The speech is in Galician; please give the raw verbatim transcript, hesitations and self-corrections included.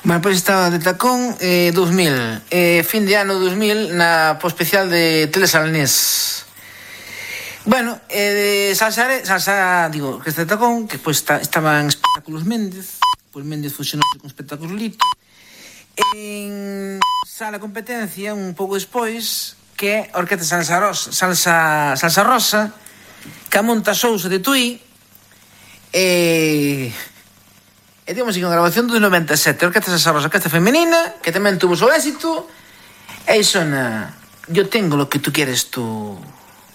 Bueno, pois estaba de tacón eh, dous mil, eh, fin de ano dous mil na po especial de Telesalanés. Bueno, eh, de salsa, salsa, digo, que este tacón, que pois pues, estaba en Espectáculos Méndez, pois Méndez fusionou con Espectáculos Lito, en sala competencia un pouco despois, que é Orquesta Salsa Rosa, salsa, salsa Rosa, que a monta Sousa de Tui, e... E digamos que unha grabación do noventa e sete, Orquesta Salsa Rosa, orquesta femenina, que tamén tuvo o seu éxito, e sona Yo tengo lo que tú quieres tú.